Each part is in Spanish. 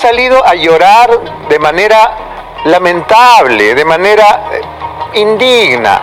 salido a llorar de manera lamentable, de manera indigna.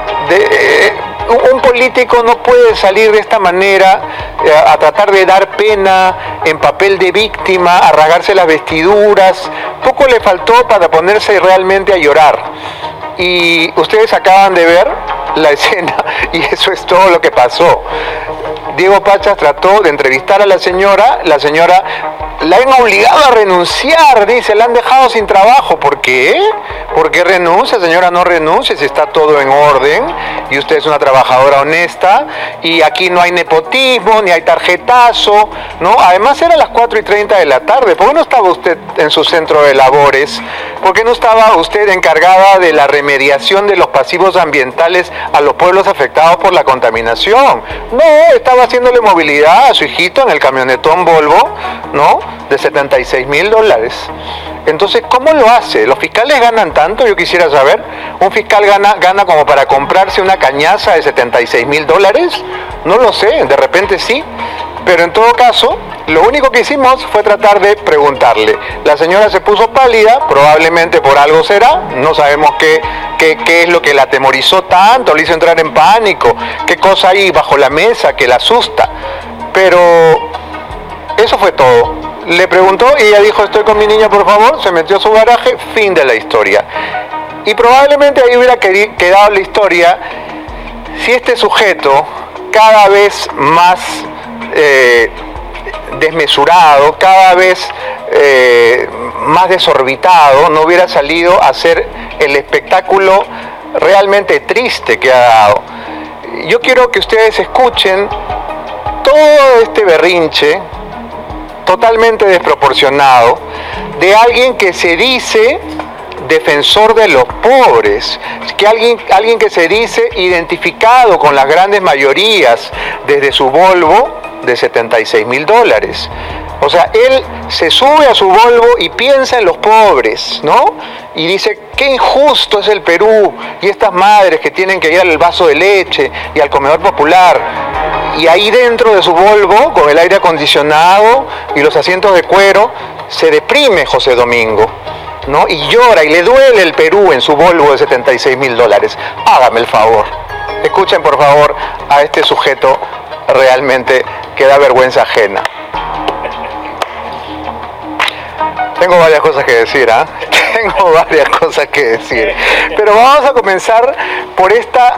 Un político no puede salir de esta manera a tratar de dar pena en papel de víctima, a rasgarse las vestiduras. Poco le faltó para ponerse realmente a llorar. Y ustedes acaban de ver la escena y eso es todo lo que pasó. Diego Pachas trató de entrevistar a la señora la han obligado a renunciar, dice, la han dejado sin trabajo. ¿Por qué? ¿Por qué renuncia? Señora, no renuncie si está todo en orden y usted es una trabajadora honesta y aquí no hay nepotismo, ni hay tarjetazo, ¿no? Además eran las 4:30 de la tarde. ¿Por qué no estaba usted en su centro de labores? ¿Por qué no estaba usted encargada de la remediación de los pasivos ambientales a los pueblos afectados por la contaminación? No, estaba haciéndole movilidad a su hijito en el camionetón Volvo, ¿no? De $76,000. Entonces, ¿cómo lo hace? ¿Los fiscales ganan tanto? Yo quisiera saber. ¿Un fiscal gana como para comprarse una cañaza de $76,000? No lo sé, de repente sí. Pero en todo caso, lo único que hicimos fue tratar de preguntarle. La señora se puso pálida, probablemente por algo será, no sabemos qué es lo que la atemorizó tanto, le hizo entrar en pánico, qué cosa hay bajo la mesa que la asusta. Pero eso fue todo. Le preguntó y ella dijo, estoy con mi niña, por favor, se metió a su garaje, fin de la historia. Y probablemente ahí hubiera quedado la historia si este sujeto, cada vez más desmesurado, cada vez más desorbitado, no hubiera salido a hacer el espectáculo realmente triste que ha dado. Yo quiero que ustedes escuchen todo este berrinche totalmente desproporcionado de alguien que se dice defensor de los pobres, que alguien que se dice identificado con las grandes mayorías desde su Volvo de $76,000. O sea, él se sube a su Volvo y piensa en los pobres, ¿no? Y dice, qué injusto es el Perú y estas madres que tienen que ir al vaso de leche y al comedor popular. Y ahí dentro de su Volvo, con el aire acondicionado y los asientos de cuero, se deprime José Domingo, ¿no? Y llora y le duele el Perú en su Volvo de $76,000. Hágame el favor. Escuchen por favor a este sujeto realmente que da vergüenza ajena. Tengo varias cosas que decir, Tengo varias cosas que decir. Pero vamos a comenzar por esta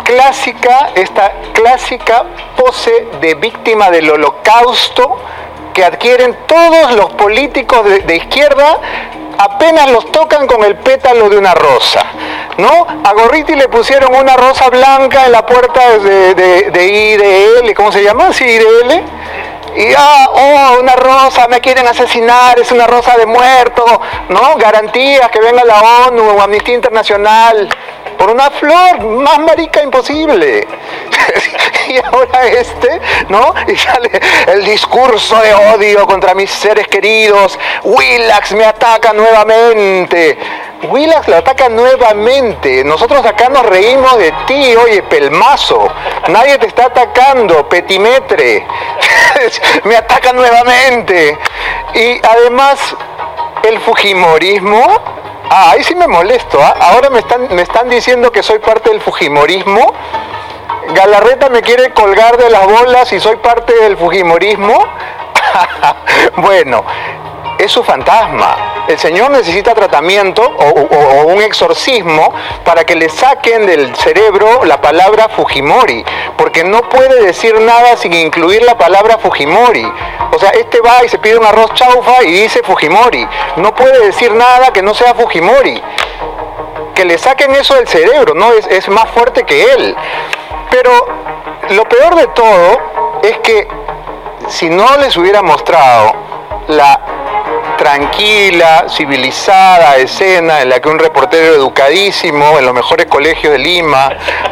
clásica pose de víctima del holocausto que adquieren todos los políticos de izquierda apenas los tocan con el pétalo de una rosa, ¿no? A Gorriti le pusieron una rosa blanca en la puerta de IDL, ¿cómo se llama? Sí, IDL. Y una rosa, me quieren asesinar, es una rosa de muerto, ¿no? Garantías que venga la ONU o Amnistía Internacional. Por una flor, más marica imposible. Y ahora ¿no? Y sale el discurso de odio contra mis seres queridos. Willax me ataca nuevamente. Willax lo ataca nuevamente. Nosotros acá nos reímos de ti, oye, pelmazo. Nadie te está atacando, petimetre. Me ataca nuevamente. Y además, el fujimorismo. Ahí sí me molesto, Ahora me están diciendo que soy parte del fujimorismo. Galarreta me quiere colgar de las bolas y soy parte del fujimorismo. Bueno, es su fantasma. El señor necesita tratamiento o un exorcismo para que le saquen del cerebro la palabra Fujimori, porque no puede decir nada sin incluir la palabra Fujimori. O sea, va y se pide un arroz chaufa y dice Fujimori. No puede decir nada que no sea Fujimori. Que le saquen eso del cerebro, ¿no? Es más fuerte que él. Pero lo peor de todo es que si no les hubiera mostrado la tranquila, civilizada escena en la que un reportero educadísimo en los mejores colegios de Lima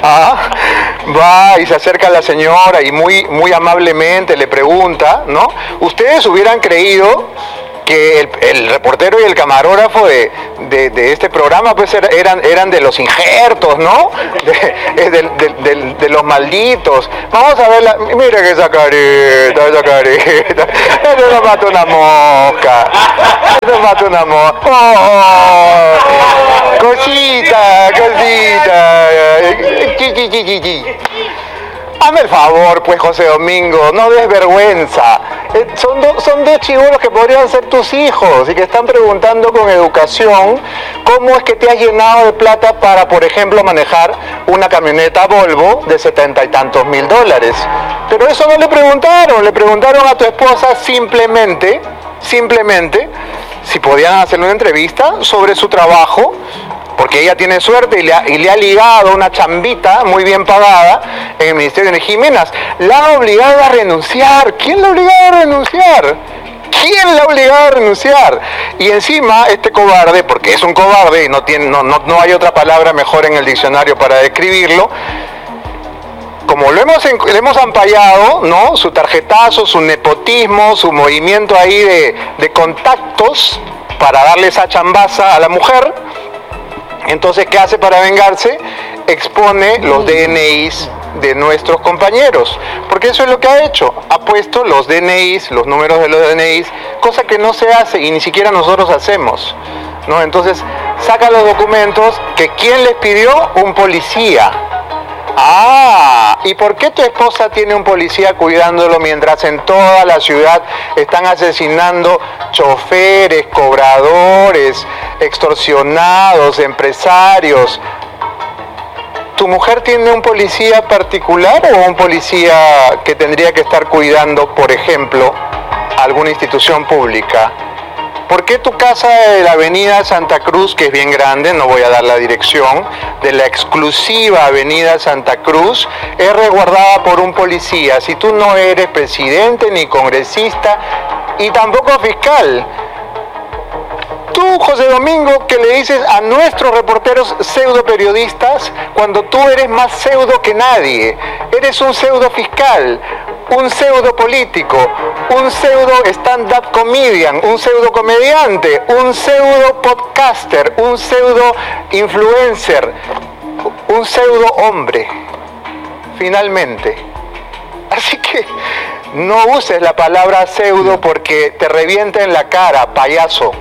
va y se acerca a la señora y muy amablemente le pregunta, ¿no? Ustedes hubieran creído que el reportero y el camarógrafo de este programa pues eran de los injertos, ¿no? De los malditos. Vamos a verla. Mira que esa careta. Eso no mata una mosca. tómate un amor. Oh, cosita. Hazme el favor, pues, José Domingo, no des vergüenza. Son dos chibolos que podrían ser tus hijos y que están preguntando con educación cómo es que te has llenado de plata para, por ejemplo, manejar una camioneta Volvo de 70 y tantos mil dólares. Pero eso no le preguntaron a tu esposa simplemente si podían hacerle una entrevista sobre su trabajo, porque ella tiene suerte y le ha ligado una chambita muy bien pagada en el Ministerio de Energía y Minas. La ha obligado a renunciar. ¿Quién la ha obligado a renunciar? ¿Quién la ha obligado a renunciar? Y encima este cobarde, porque es un cobarde y no hay otra palabra mejor en el diccionario para describirlo, como le hemos ampallado, ¿no? Su tarjetazo, su nepotismo, su movimiento ahí de contactos para darle esa chambaza a la mujer. Entonces, ¿qué hace para vengarse? Expone los DNIs de nuestros compañeros, porque eso es lo que ha hecho. Ha puesto los DNIs, los números de los DNIs, cosa que no se hace y ni siquiera nosotros hacemos, ¿no? Entonces, saca los documentos que ¿quién les pidió? Un policía. ¿Y por qué tu esposa tiene un policía cuidándolo mientras en toda la ciudad están asesinando choferes, cobradores, extorsionados, empresarios? ¿Tu mujer tiene un policía particular o un policía que tendría que estar cuidando, por ejemplo, alguna institución pública? ¿Por qué tu casa de la avenida Santa Cruz, que es bien grande, no voy a dar la dirección, de la exclusiva avenida Santa Cruz, es resguardada por un policía? Si tú no eres presidente ni congresista y tampoco fiscal. Tú, José Domingo, que le dices a nuestros reporteros pseudo periodistas, cuando tú eres más pseudo que nadie, eres un pseudo fiscal, un pseudo político, un pseudo stand-up comedian, un pseudo comediante, un pseudo podcaster, un pseudo influencer, un pseudo hombre, finalmente. Así que no uses la palabra pseudo porque te revienta en la cara, payaso.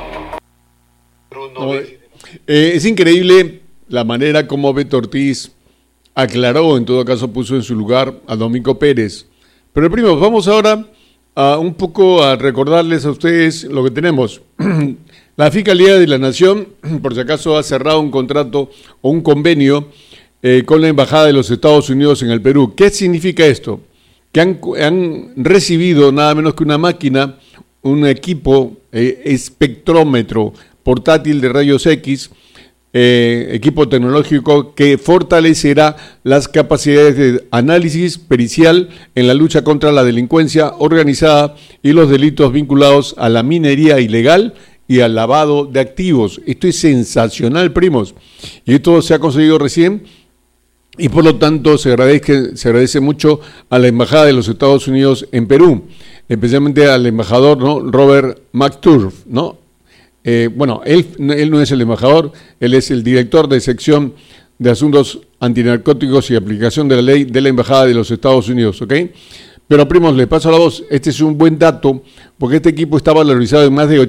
No, es increíble la manera como Beto Ortiz aclaró, en todo caso puso en su lugar a Domingo Pérez. Pero primero, vamos ahora un poco a recordarles a ustedes lo que tenemos. La Fiscalía de la Nación, por si acaso, ha cerrado un contrato o un convenio con la Embajada de los Estados Unidos en el Perú. ¿Qué significa esto? Que han recibido nada menos que una máquina, un equipo espectrómetro portátil de rayos X, equipo tecnológico que fortalecerá las capacidades de análisis pericial en la lucha contra la delincuencia organizada y los delitos vinculados a la minería ilegal y al lavado de activos. Esto es sensacional, primos. Y esto se ha conseguido recién y por lo tanto se agradece mucho a la Embajada de los Estados Unidos en Perú, especialmente al embajador, ¿no? Robert McTurf, ¿no? Bueno, él no es el embajador, él es el director de sección de asuntos antinarcóticos y aplicación de la ley de la Embajada de los Estados Unidos, ¿ok? Pero primos, les paso la voz, este es un buen dato, porque este equipo está valorizado en más de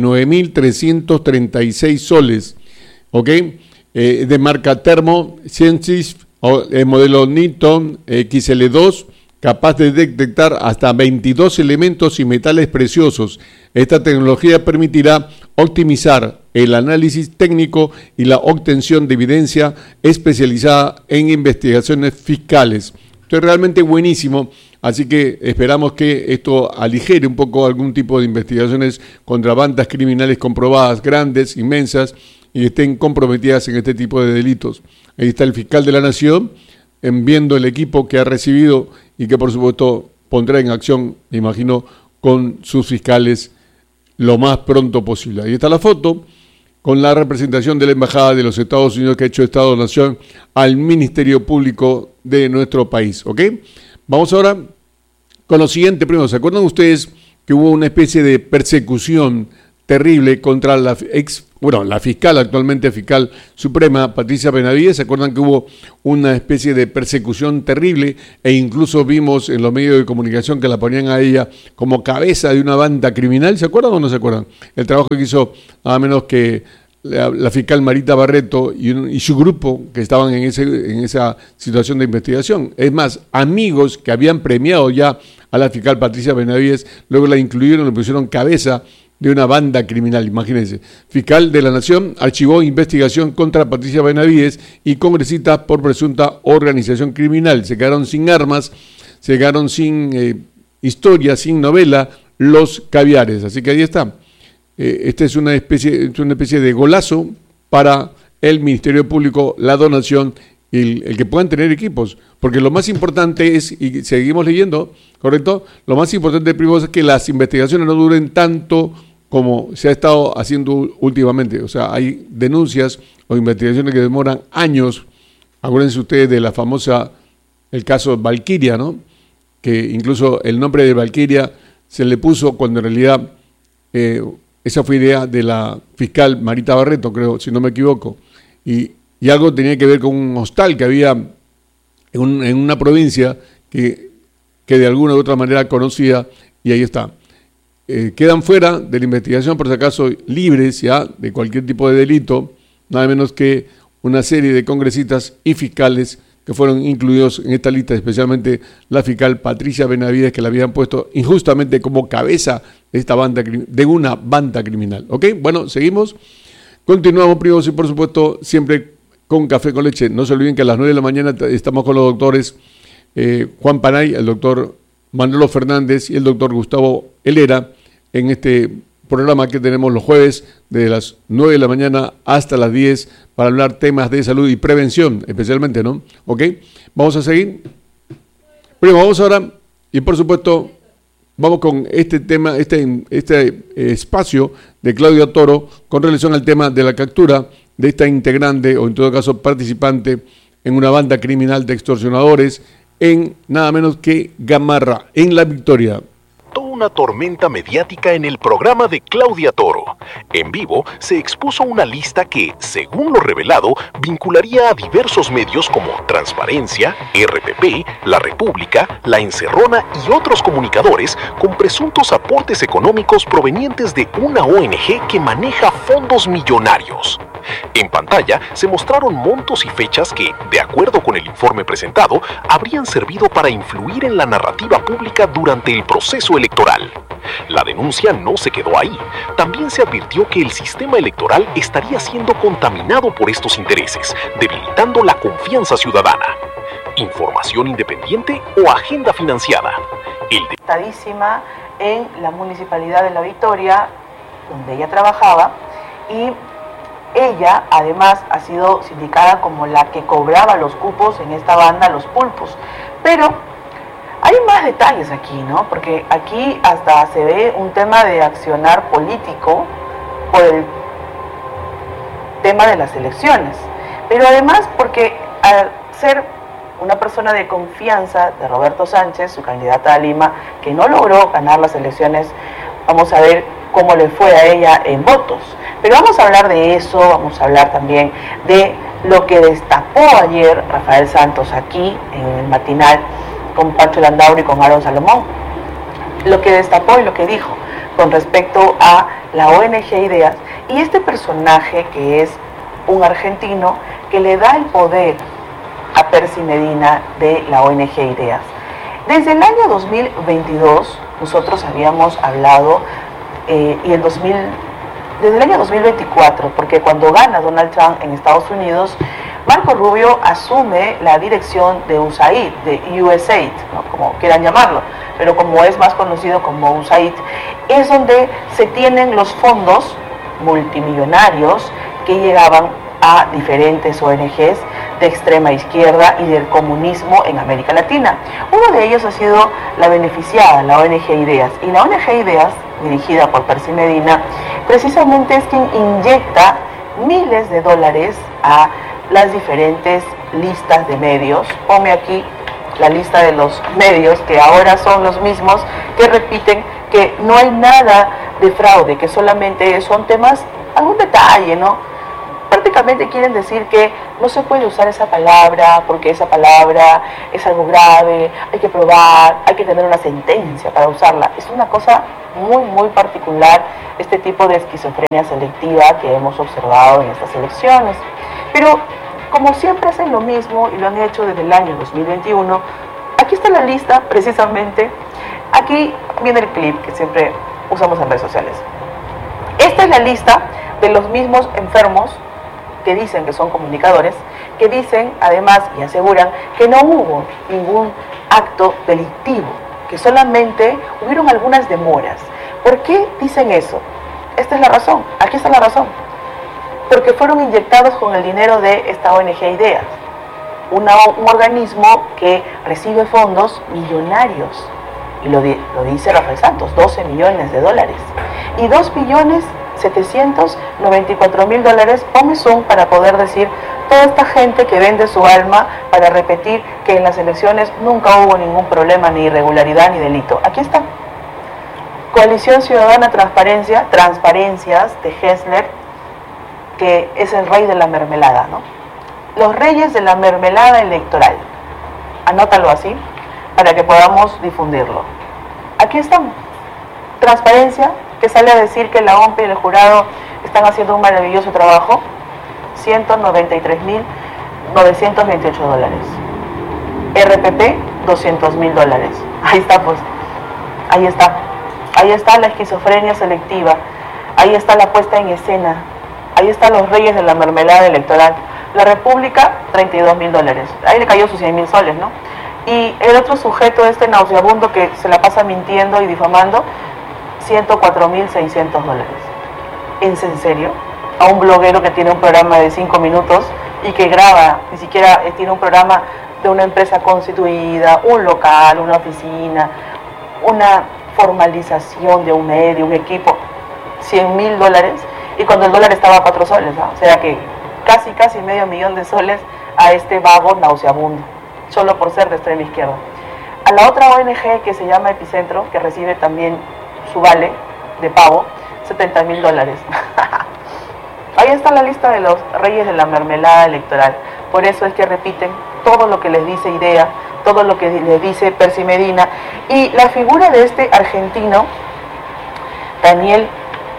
89.336 soles, ¿ok? De marca Thermo Scientific, modelo Newton XL2, capaz de detectar hasta 22 elementos y metales preciosos. Esta tecnología permitirá optimizar el análisis técnico y la obtención de evidencia especializada en investigaciones fiscales. Esto es realmente buenísimo, así que esperamos que esto aligere un poco algún tipo de investigaciones contra bandas criminales comprobadas, grandes, inmensas, y estén comprometidas en este tipo de delitos. Ahí está el fiscal de la Nación, viendo el equipo que ha recibido y que por supuesto pondrá en acción, me imagino, con sus fiscales lo más pronto posible. Ahí está la foto con la representación de la Embajada de los Estados Unidos que ha hecho esta donación al Ministerio Público de nuestro país, ¿ok? Vamos ahora con lo siguiente, primero, ¿se acuerdan ustedes que hubo una especie de persecución terrible contra la ex bueno, la fiscal, actualmente fiscal suprema, Patricia Benavides. ¿Se acuerdan que hubo una especie de persecución terrible e incluso vimos en los medios de comunicación que la ponían a ella como cabeza de una banda criminal? ¿Se acuerdan o no se acuerdan? El trabajo que hizo nada menos que la fiscal Marita Barreto y su grupo que estaban en esa situación de investigación. Es más, amigos que habían premiado ya a la fiscal Patricia Benavides, luego la incluyeron, le pusieron cabeza de una banda criminal, imagínense. Fiscal de la Nación archivó investigación contra Patricia Benavides y congresistas por presunta organización criminal. Se quedaron sin armas, se quedaron sin historia, sin novela, los caviares. Así que ahí está. Esta es una especie de golazo para el Ministerio Público, la donación y el que puedan tener equipos. Porque lo más importante es, y seguimos leyendo, ¿correcto? Lo más importante, primo, es que las investigaciones no duren tanto como se ha estado haciendo últimamente. O sea, hay denuncias o investigaciones que demoran años. Acuérdense ustedes de la famosa, el caso Valquiria, ¿no? Que incluso el nombre de Valquiria se le puso cuando en realidad esa fue idea de la fiscal Marita Barreto, creo, si no me equivoco. Y algo tenía que ver con un hostal que había en una provincia que de alguna u otra manera conocía, y ahí está. Quedan fuera de la investigación, por si acaso, libres ya de cualquier tipo de delito, nada menos que una serie de congresistas y fiscales que fueron incluidos en esta lista, especialmente la fiscal Patricia Benavides, que la habían puesto injustamente como cabeza de esta banda, de una banda criminal. ¿Ok? Bueno, seguimos. Continuamos, primos, y por supuesto, siempre con café con leche. No se olviden que a las 9 de la mañana estamos con los doctores Juan Panay, el doctor Manolo Fernández y el doctor Gustavo Helera en este programa que tenemos los jueves de las 9 de la mañana hasta las 10 para hablar temas de salud y prevención, especialmente, ¿no? ¿Ok? Vamos a seguir. Primo, vamos ahora, y por supuesto, vamos con este tema, este espacio de Claudia Toro con relación al tema de la captura de esta integrante, o en todo caso participante, en una banda criminal de extorsionadores en nada menos que Gamarra, en La Victoria. Una tormenta mediática en el programa de Claudia Toro. En vivo se expuso una lista que, según lo revelado, vincularía a diversos medios como Transparencia, RPP, La República, La Encerrona y otros comunicadores con presuntos aportes económicos provenientes de una ONG que maneja fondos millonarios. En pantalla se mostraron montos y fechas que, de acuerdo con el informe presentado, habrían servido para influir en la narrativa pública durante el proceso electoral. La denuncia no se quedó ahí. También se advirtió que el sistema electoral estaría siendo contaminado por estos intereses, debilitando la confianza ciudadana. ¿Información independiente o agenda financiada? Estadísima en la Municipalidad de La Victoria, donde ella trabajaba, y ella además ha sido sindicada como la que cobraba los cupos en esta banda, Los Pulpos. Pero hay más detalles aquí, ¿no? Porque aquí hasta se ve un tema de accionar político por el tema de las elecciones. Pero además porque al ser una persona de confianza de Roberto Sánchez, su candidata a Lima, que no logró ganar las elecciones, vamos a ver cómo le fue a ella en votos. Pero vamos a hablar de eso, vamos a hablar también de lo que destapó ayer Rafael Santos aquí en el matinal con Pancho Landauri y con Aaron Salomón. Lo que destapó y lo que dijo con respecto a la ONG Ideas y este personaje que es un argentino que le da el poder a Percy Medina de la ONG Ideas. Desde el año 2022 nosotros habíamos hablado desde el año 2024, porque cuando gana Donald Trump en Estados Unidos, Marco Rubio asume la dirección de USAID, de USAID, ¿no? Como quieran llamarlo, pero como es más conocido como USAID, es donde se tienen los fondos multimillonarios que llegaban a diferentes ONGs de extrema izquierda y del comunismo en América Latina. Uno de ellos ha sido la beneficiada, la ONG Ideas, y la ONG Ideas, dirigida por Percy Medina, precisamente es quien inyecta miles de dólares a las diferentes listas de medios. Ponme aquí la lista de los medios que ahora son los mismos que repiten que no hay nada de fraude, que solamente son temas algún detalle, ¿no? Prácticamente quieren decir que no se puede usar esa palabra porque esa palabra es algo grave, hay que probar, hay que tener una sentencia para usarla. Es una cosa muy, muy particular este tipo de esquizofrenia selectiva que hemos observado en estas elecciones. Pero como siempre hacen lo mismo y lo han hecho desde el año 2021, aquí está la lista precisamente, aquí viene el clip que siempre usamos en redes sociales. Esta es la lista de los mismos enfermos que dicen que son comunicadores, que dicen además y aseguran que no hubo ningún acto delictivo, que solamente hubieron algunas demoras. ¿Por qué dicen eso? Esta es la razón, aquí está la razón. Porque fueron inyectados con el dinero de esta ONG Ideas, un organismo que recibe fondos millonarios, y lo dice Rafael Santos, 12 millones de dólares, y 2.794.000 dólares, ponme zoom para poder decir toda esta gente que vende su alma para repetir que en las elecciones nunca hubo ningún problema, ni irregularidad, ni delito. Aquí está. Coalición Ciudadana Transparencias de Hessler, que es el rey de la mermelada, ¿no? Los reyes de la mermelada electoral. Anótalo así, para que podamos difundirlo. Aquí están. Transparencia, que sale a decir que la OMP y el jurado están haciendo un maravilloso trabajo. 193.928 dólares. RPP, 200.000 dólares. Ahí está, pues. Ahí está. Ahí está la esquizofrenia selectiva. Ahí está la puesta en escena. Ahí están los reyes de la mermelada electoral. La República, 32.000 dólares. Ahí le cayó sus 100.000 soles, ¿no? Y el otro sujeto, este nauseabundo que se la pasa mintiendo y difamando, 104.600 dólares. ¿Es en serio? A un bloguero que tiene un programa de 5 minutos y que graba, ni siquiera tiene un programa de una empresa constituida, un local, una oficina, una formalización de un medio, un equipo, 100.000 dólares, y cuando el dólar estaba a 4 soles, ¿no? O sea que casi $500,000 de soles a este vago nauseabundo, solo por ser de extrema izquierda. A la otra ONG que se llama Epicentro, que recibe también su vale de pago, 70.000 dólares. Ahí está la lista de los reyes de la mermelada electoral. Por eso es que repiten todo lo que les dice IDEA, todo lo que les dice Percy Medina. Y la figura de este argentino, Daniel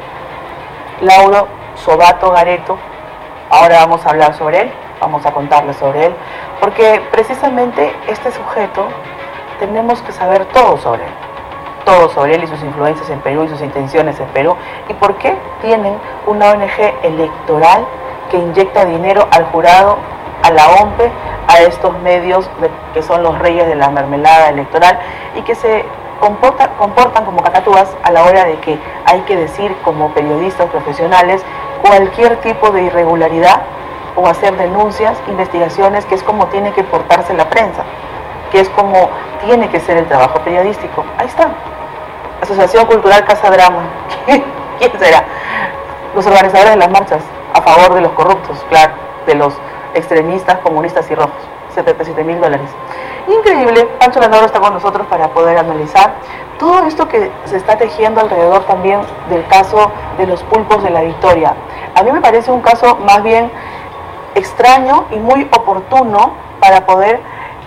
Lauro Sobato Gareto, ahora vamos a hablar sobre él, vamos a contarles sobre él, porque precisamente este sujeto tenemos que saber todo sobre él y sus influencias en Perú y sus intenciones en Perú, y por qué tienen una ONG electoral que inyecta dinero al jurado, a la OMP, a estos medios que son los reyes de la mermelada electoral y que se comportan como cacatúas a la hora de que hay que decir como periodistas profesionales cualquier tipo de irregularidad o hacer denuncias, investigaciones, que es como tiene que portarse la prensa, que es como tiene que ser el trabajo periodístico. Ahí está. Asociación Cultural Casa Drama. ¿Quién será? Los organizadores de las marchas a favor de los corruptos, claro, de los extremistas, comunistas y rojos. 77.000 dólares. Increíble. Pancho Landaro está con nosotros para poder analizar todo esto que se está tejiendo alrededor también del caso de los pulpos de la Victoria. A mí me parece un caso más bien extraño y muy oportuno para poder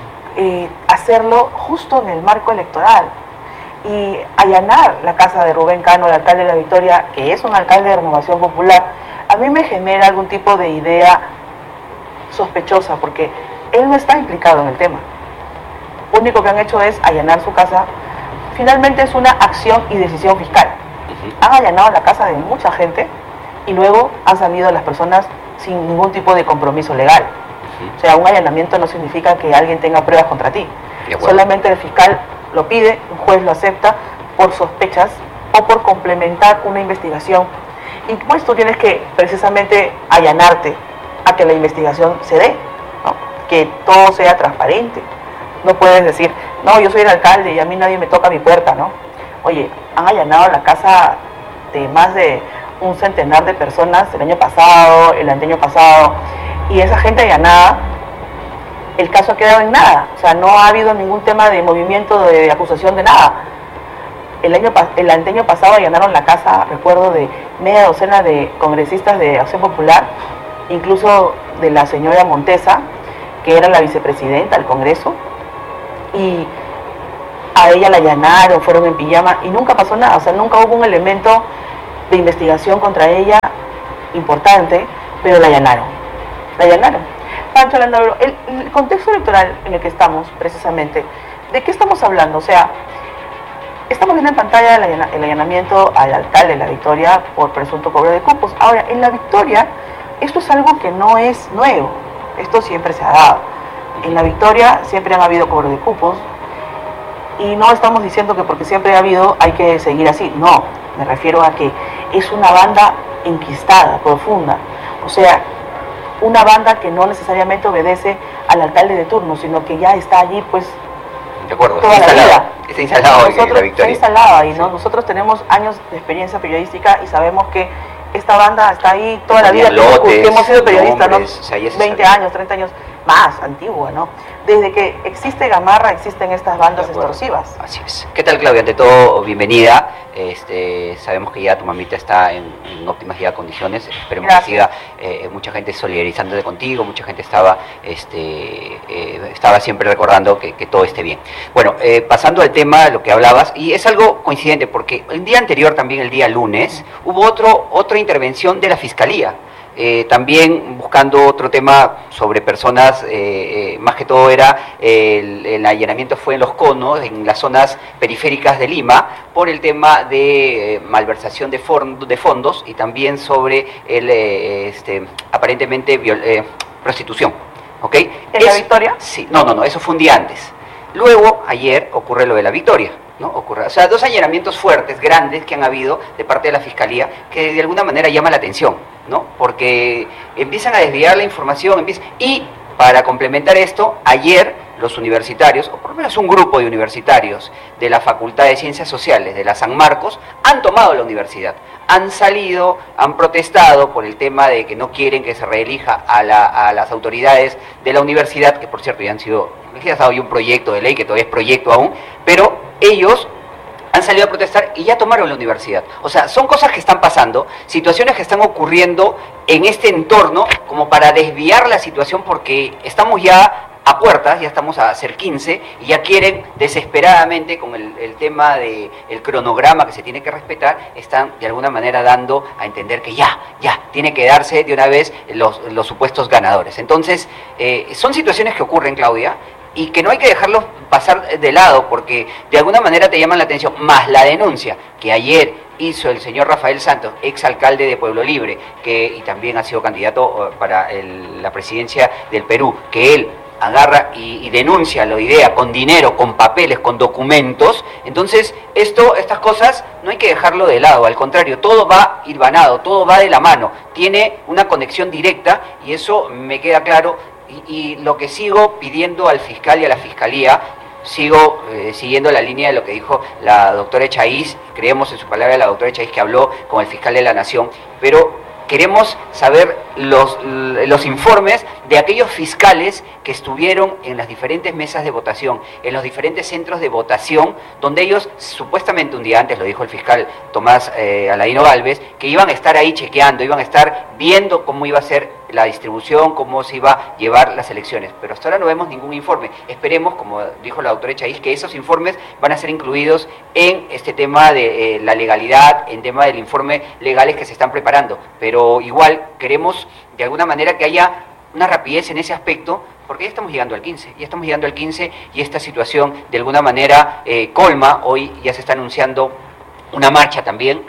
hacerlo justo en el marco electoral y allanar la casa de Rubén Cano, el alcalde de la Victoria, que es un alcalde de Renovación Popular. A mí me genera algún tipo de idea sospechosa porque él no está implicado en el tema. Lo único que han hecho es allanar su casa. Finalmente es una acción y decisión fiscal. Han allanado la casa de mucha gente y luego han salido las personas sin ningún tipo de compromiso legal. O sea, un allanamiento no significa que alguien tenga pruebas contra ti. Solamente el fiscal lo pide, un juez lo acepta por sospechas o por complementar una investigación. Y pues tú tienes que precisamente allanarte a que la investigación se dé, ¿no? Que todo sea transparente. No puedes decir, no, yo soy el alcalde y a mí nadie me toca mi puerta, ¿no? Oye, han allanado la casa de más de un centenar de personas el año pasado, el anteaño pasado, y esa gente allanada, el caso ha quedado en nada. O sea, no ha habido ningún tema de movimiento de acusación de nada. el año pasado allanaron la casa, recuerdo, de media docena de congresistas de Acción Popular, incluso de la señora Montesa, que era la vicepresidenta del Congreso, y a ella la allanaron, fueron en pijama y nunca pasó nada, o sea, nunca hubo un elemento de investigación contra ella importante, pero la allanaron. Pancho Landaburu, el contexto electoral en el que estamos, precisamente, ¿de qué estamos hablando? O sea, estamos viendo en pantalla el allanamiento al alcalde de La Victoria por presunto cobro de cupos. Ahora, en La Victoria, esto es algo que no es nuevo, esto siempre se ha dado. En La Victoria siempre han habido cobro de cupos, y no estamos diciendo que porque siempre ha habido hay que seguir así, no, me refiero a que es una banda enquistada, profunda, o sea, una banda que no necesariamente obedece al alcalde de turno, sino que ya está allí pues de acuerdo, toda la vida. Está instalado en La Victoria. Está instalada y ¿no? Nosotros tenemos años de experiencia periodística y sabemos que esta banda está ahí toda la vida, que hemos sido periodistas, nombres, ¿no? O sea, 20 años, 30 años más, antigua, ¿no? Desde que existe Gamarra existen estas bandas extorsivas. Así es. ¿Qué tal, Claudia? Ante todo, bienvenida. Sabemos que ya tu mamita está en óptimas ya condiciones. Esperemos que siga mucha gente solidarizándose contigo, mucha gente estaba siempre recordando que todo esté bien. Bueno, pasando al tema de lo que hablabas, y es algo coincidente porque el día anterior, también el día lunes, hubo otra intervención de la Fiscalía. También buscando otro tema sobre personas, más que todo era el allanamiento fue en Los Conos, en las zonas periféricas de Lima, por el tema de malversación de fondos y también sobre aparentemente prostitución. ¿Okay? ¿En La Victoria? Sí, no, eso fue un día antes. Luego, ayer ocurre lo de La Victoria. ¿No? O sea, dos allanamientos fuertes, grandes, que han habido de parte de la Fiscalía, que de alguna manera llama la atención, ¿no? Porque empiezan a desviar la información, y para complementar esto, ayer los universitarios, o por lo menos un grupo de universitarios de la Facultad de Ciencias Sociales de la San Marcos, han tomado la universidad, han salido, han protestado por el tema de que no quieren que se reelija a las autoridades de la universidad, que por cierto ya han dado un proyecto de ley, que todavía es proyecto aún, pero ellos han salido a protestar y ya tomaron la universidad. O sea, son cosas que están pasando, situaciones que están ocurriendo en este entorno como para desviar la situación, porque estamos ya a puertas, ya estamos a hacer 15 y ya quieren desesperadamente con el tema del cronograma que se tiene que respetar, están de alguna manera dando a entender que ya tiene que darse de una vez los supuestos ganadores. Entonces, son situaciones que ocurren, Claudia, y que no hay que dejarlos pasar de lado, porque de alguna manera te llaman la atención, más la denuncia que ayer hizo el señor Rafael Santos, exalcalde de Pueblo Libre, y también ha sido candidato para la presidencia del Perú, que él agarra y denuncia la idea con dinero, con papeles, con documentos. Entonces, estas cosas no hay que dejarlo de lado, al contrario, todo va hilvanado, todo va de la mano, tiene una conexión directa, y eso me queda claro. Y lo que sigo pidiendo al fiscal y a la Fiscalía, sigo siguiendo la línea de lo que dijo la doctora Echaíz, creemos en su palabra la doctora Echaíz, que habló con el fiscal de la Nación, pero queremos saber los informes de aquellos fiscales que estuvieron en las diferentes mesas de votación, en los diferentes centros de votación, donde ellos supuestamente un día antes, lo dijo el fiscal Tomás Aladino Gálvez, que iban a estar ahí chequeando, iban a estar viendo cómo iba a ser la distribución, cómo se iba a llevar las elecciones, pero hasta ahora no vemos ningún informe. Esperemos, como dijo la doctora Echaíz, que esos informes van a ser incluidos en este tema de la legalidad, en tema del informe legales que se están preparando, pero igual queremos de alguna manera que haya una rapidez en ese aspecto, porque ya estamos llegando al 15, y esta situación de alguna manera colma. Hoy ya se está anunciando una marcha también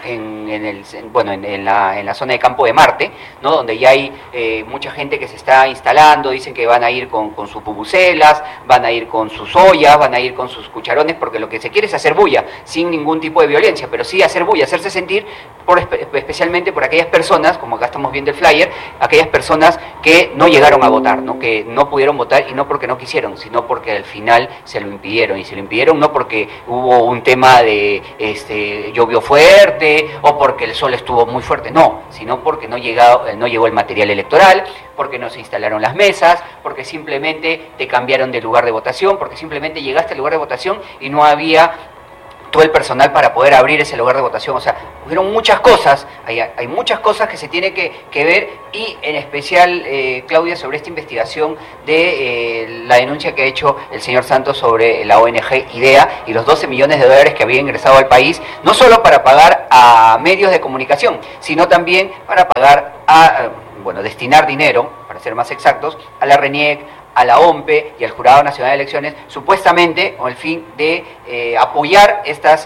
en la zona de Campo de Marte, ¿no? Donde ya hay mucha gente que se está instalando, dicen que van a ir con sus pupuselas, van a ir con sus ollas, van a ir con sus cucharones, porque lo que se quiere es hacer bulla, sin ningún tipo de violencia, pero sí hacer bulla, hacerse sentir, especialmente por aquellas personas, como acá estamos viendo el flyer, aquellas personas que no llegaron a votar, ¿no? Que no pudieron votar, y no porque no quisieron, sino porque al final se lo impidieron, y se lo impidieron no porque hubo un tema de llovió fuerte o porque el sol estuvo muy fuerte, no, sino porque no llegó el material electoral, porque no se instalaron las mesas, porque simplemente te cambiaron de lugar de votación, porque simplemente llegaste al lugar de votación y no había todo el personal para poder abrir ese lugar de votación. O sea, hubieron muchas cosas, hay muchas cosas que se tiene que ver, y en especial, Claudia, sobre esta investigación de la denuncia que ha hecho el señor Santos sobre la ONG IDEA y los 12 millones de dólares que había ingresado al país, no solo para pagar a medios de comunicación, sino también para pagar destinar dinero, para ser más exactos, a la RENIEC, a la OMPE y al Jurado Nacional de Elecciones, supuestamente con el fin de apoyar estas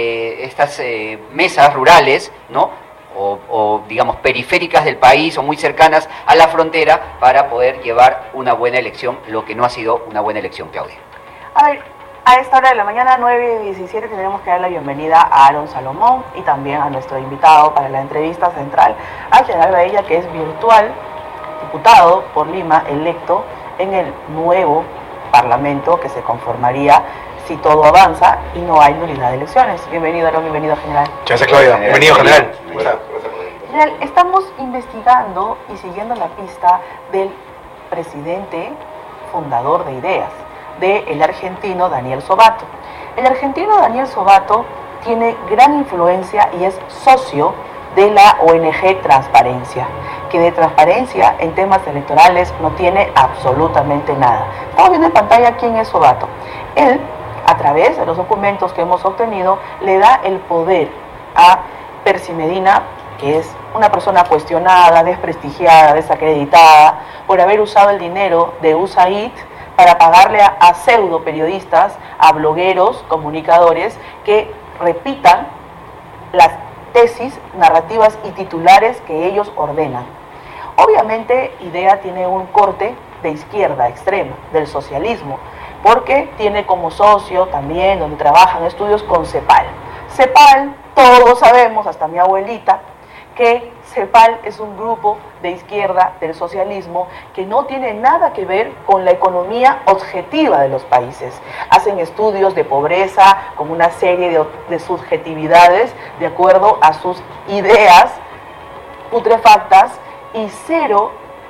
mesas rurales, ¿no? O digamos periféricas del país o muy cercanas a la frontera, para poder llevar una buena elección, lo que no ha sido una buena elección, Claudia. A ver, a esta hora de la mañana, 9:17, tendremos que dar la bienvenida a Aaron Salomón y también a nuestro invitado para la entrevista central, a General Baella, que es virtual diputado por Lima, electo en el nuevo Parlamento que se conformaría si todo avanza y no hay nulidad de elecciones. Bienvenido, Aaron, bienvenido, general. Muchas gracias, Claudia. Bienvenido, general. General, estamos investigando y siguiendo la pista del presidente fundador de IDEAS, del argentino Daniel Sobato. El argentino Daniel Sobato tiene gran influencia y es socio de la ONG Transparencia, que de transparencia en temas electorales no tiene absolutamente nada. Estamos viendo en pantalla quién es Sobato. Él, a través de los documentos que hemos obtenido, le da el poder a Percy Medina, que es una persona cuestionada, desprestigiada, desacreditada, por haber usado el dinero de USAID para pagarle a pseudo periodistas, a blogueros, comunicadores, que repitan las tesis, narrativas y titulares que ellos ordenan. Obviamente, IDEA tiene un corte de izquierda extrema, del socialismo, porque tiene como socio también, donde trabajan estudios, con CEPAL. CEPAL, todos sabemos, hasta mi abuelita, que CEPAL es un grupo de izquierda del socialismo que no tiene nada que ver con la economía objetiva de los países. Hacen estudios de pobreza con una serie de subjetividades de acuerdo a sus ideas putrefactas y cero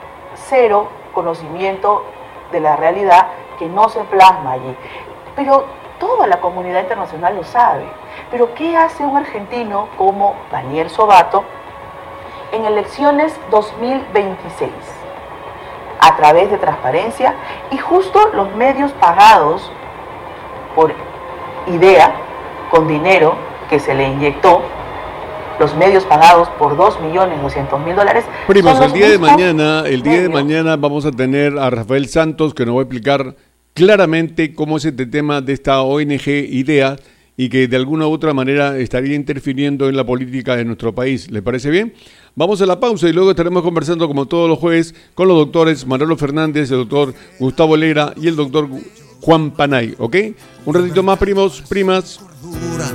conocimiento de la realidad que no se plasma allí. Pero toda la comunidad internacional lo sabe. Pero ¿qué hace un argentino como Daniel Sobato en elecciones 2026? A través de Transparencia y justo los medios pagados por IDEA, con dinero que se le inyectó, los medios pagados por $2.200.000. Primos, el día de mañana vamos a tener a Rafael Santos, que nos va a explicar claramente cómo es este tema de esta ONG IDEA y que de alguna u otra manera estaría interfiriendo en la política de nuestro país. ¿Le parece bien? Vamos a la pausa y luego estaremos conversando, como todos los jueves, con los doctores Manolo Fernández, el doctor Gustavo Legra y el doctor Juan Panay, ¿ok? Un ratito más, primos, primas.